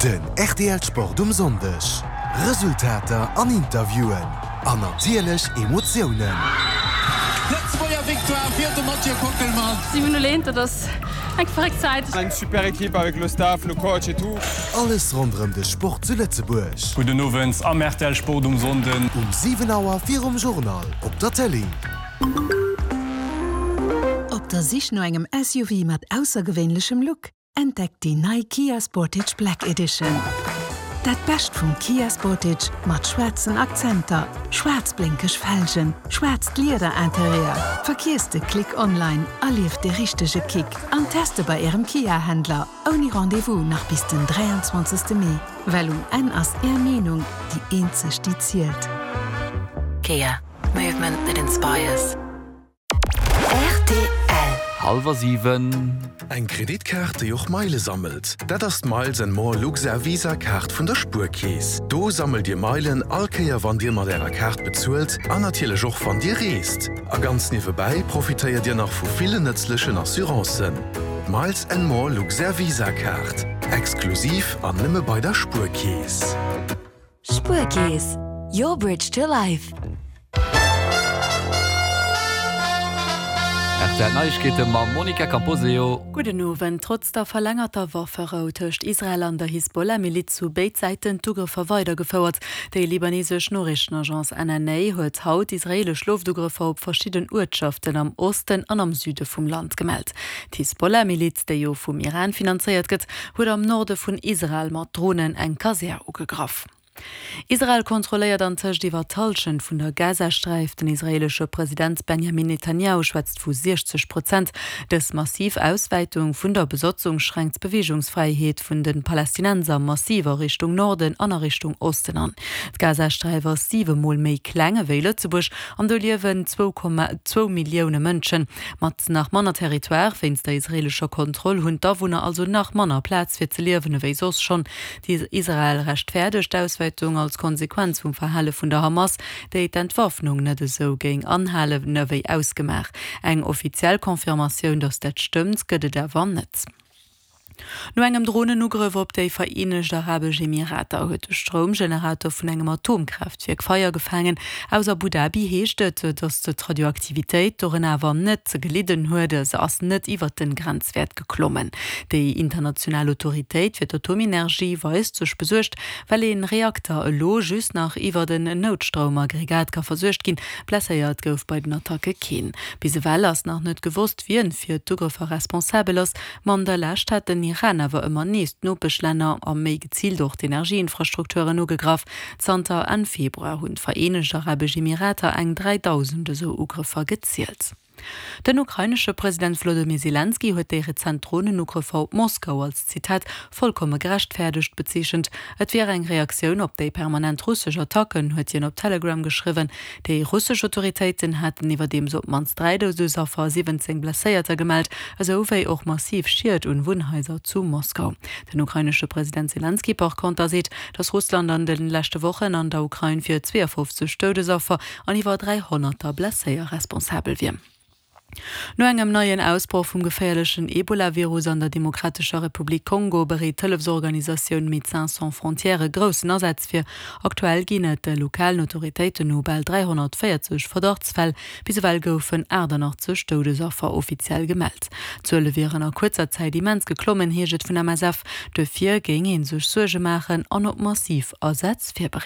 Den RTL Sport Sonntag. Resultaten an Interviewen. An natürlich Emotionen. Letzte Victoire für den Mathieu Kockelmann. Simon lehnt das einfach Zeit. Eine super Equipe avec le staff, le coach et tout. Alles rund um den Sport zu Lützeburg. Guten Abend am RTL Sport Sonntag. Um 7 Uhr 4 im Journal. Op der Telly. Ob der sich nur engem SUV mit außergewöhnlichem Look entdeckt die neue Kia Sportage Black Edition. Das Beste vom Kia Sportage mit schwarzen Akzenten, schwarzblinkisch Felgen, schwarz Leder-Interieur. Verkehrste Klick online, erlebt den richtigen Kick und teste bei Ihrem Kia-Händler ohne Rendezvous nach bis den 23. Mai. Weil N als Ihre Meinung die einzige die zählt. Kia. Movement that inspires. RTL. 6:30. Eng Kreditkarte joch Meile sammelt. Dat ass Miles en More Luxer Visa-Kart vun der Spurkees. Do sammelt Dir Meilen allkeier wann Dir mat derer Kart bezuelt, anertiele joch van Dir reest. A ganz niewebei profitéiert Dir nach vu viele nützlichen Assuranceen. Miles en More Luxer Visa-Kart. Exklusiv an nimme bei der Spurkees. Spurkees. Your bridge to life. Der Neuigkeiten mit Monika Camposeo. Guten Abend. Trotz der verlängerter Waffenruhe zwischen Israel und der Hisbollah-Miliz zu beiden Seiten Zugriffe weitergeführt. Die libanesische Nachrichtenagenz NNA hat heute israelische Luftzugriffe auf verschiedenen Ortschaften am Osten und am Süden vom Land gemeldet. Die Hisbollah-Miliz, die ja vom Iran finanziert wird, hat am Norden von Israel mit Drohnen ein Kaserne angegriffen. Israel kontrolliert an die Vertalschen vun der Gazastreif. Den israelische Präsident Benjamin Netanyahu schwätzt vu 60%. Des massiv Ausweitung vun der Besatzung schränkt Bewegungsfreiheit vun den Palästinenser massiver Richtung Norden an Richtung Osten an. D Gazastreif war 7-mal méi klenger wie Lützeburg an do liewen 2,2 Millionen Mënschen. Mat nach Manner Territoire finst der israelischer Kontrolle hun da wo also nach Manner Platz fir ze liewen wie sos schon. Die Israel rechtfertigt Ausweitung als Konsequenz vom Verhalle von der Hamas, die Entwaffnung nicht so gegen Anhalle wie ausgemacht. Eine offizielle Konfirmation, dass das stimmt, gibt es aber nicht. No engem Drohnenugriff op déi Vereinigten Arabischen Emirate huet de Stromgenerator vun engem Atomkraftwerk Feuer gefangen. Aus Abu Dhabi heeschtet, dats de Radioaktivitéit doren awer net ze geliden huede se ass net iwwer den Grenzwert geklommen. Déi internationale Autoritéit fir d'Atomenergie weist sech besuercht, well en Reaktor lo just nach iwwer den Notstromaggregat ka versuercht ginn, blässeiert gouf bei den Attacke keen. Bise well ass nach net gewusst wien fir d'Ugriffer responsabel ass, man der Lächt hat den Iran awer ëmmer neest Nopechlänner am méi gezielt durch d'Energieinfrastrukturen ugegraf. Zanter an Februar hunn Vereinigte Arabische Emirate eng 3000 so Ugriffer gezielt. Den ukrainische Präsident Volodymyr Zelensky huet de Drohnenugriff auf Moskau als Zitat vollkommen gerechtfertigt bezeechent. Et wäre eng Reaktion op déi permanent russische Attacken, huet op Telegram geschrieben. Die russische Autoritäten hatten iwwer dem so mans 3 17 Blesséierte gemeldet, also wéi auch massiv schiert und Wohnhäuser zu Moskau. Den ukrainische Präsident Zelensky par konter seht, dass Russland an den letzte Wochen an der Ukraine für 52 Todesopfer an iwwer 300er Blesséier responsabel wie. No engem neuen Ausbruch vom gefährlichen Ebola-Virus an der Demokratischer Republik Kongo berät Hilfsorganisation Médecins Sans Frontières großen Ersatz für. Aktuell ginnet de lokalen Autoritäten no bald 340 Verdachtsfälle, bisweilen goufen 88 Todesopfer offiziell gemeldet. Zölle wären a kurzer Zeit immens geklommen, heget vun MSF, de 4 gingen sech Sorge machen an op massiv Ersatz